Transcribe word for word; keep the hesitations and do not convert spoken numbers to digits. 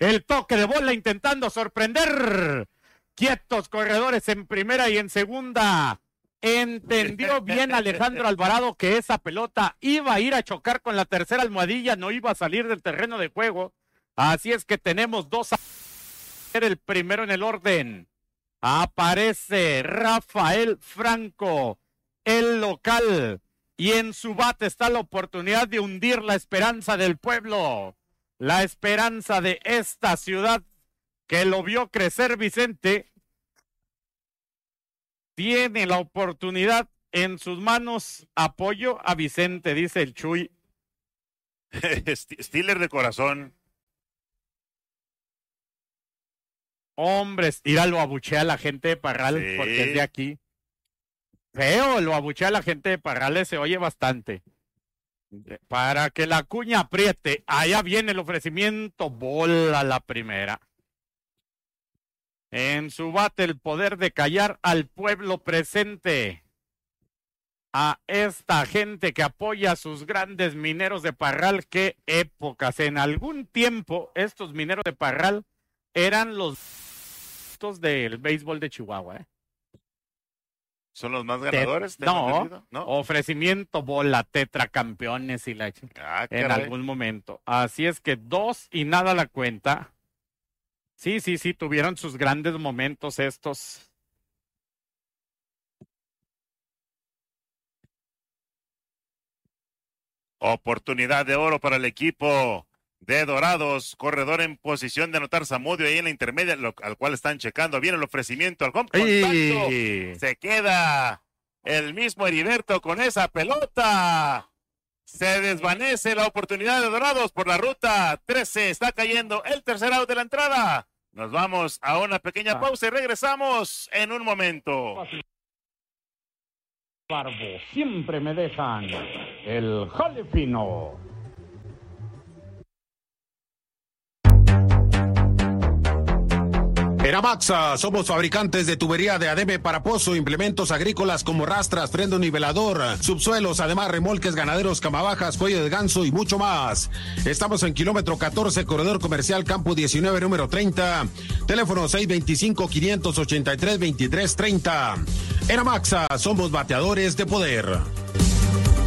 El toque de bola intentando sorprender. Quietos corredores en primera y en segunda. Entendió bien Alejandro Alvarado que esa pelota iba a ir a chocar con la tercera almohadilla, no iba a salir del terreno de juego. Así es que tenemos dos a el primero en el orden. Aparece Rafael Franco, el local, y en su bate está la oportunidad de hundir la esperanza del pueblo, la esperanza de esta ciudad que lo vio crecer Vicente. Tiene la oportunidad en sus manos. Apoyo a Vicente, dice el Chuy. Steeler de corazón. Hombres, irá, lo abuchea a la gente de Parral, sí, porque es de aquí. Feo, lo abuchea a la gente de Parral, se oye bastante. Para que la cuña apriete, allá viene el ofrecimiento, bola la primera. En su bate el poder de callar al pueblo presente. A esta gente que apoya a sus grandes mineros de Parral. Qué épocas. En algún tiempo estos mineros de Parral eran los del béisbol de Chihuahua. ¿eh? ¿Son los más ganadores? Te, no, no, ofrecimiento, bola, tetracampeones y la ah, en algún momento. Así es que dos y nada la cuenta. Sí, sí, sí, tuvieron sus grandes momentos estos. Oportunidad de oro para el equipo de Dorados. Corredor en posición de anotar Zamudio ahí en la intermedia, lo, al cual están checando. Viene el ofrecimiento al home contacto. ¡Ay! Se queda el mismo Heriberto con esa pelota. Se desvanece la oportunidad de Dorados por la ruta trece. Está cayendo el tercer out de la entrada. Nos vamos a una pequeña pausa y regresamos en un momento. Barbo, siempre me dejan el jale fino. En Amaxa somos fabricantes de tubería de ademe para pozo, implementos agrícolas como rastras, freno nivelador, subsuelos, además remolques ganaderos, camabajas, cuello de ganso y mucho más. Estamos en kilómetro catorce, corredor comercial Campo diecinueve, número treinta. Teléfono seis veinticinco, quinientos ochenta y tres, veintitrés treinta. En Amaxa somos bateadores de poder.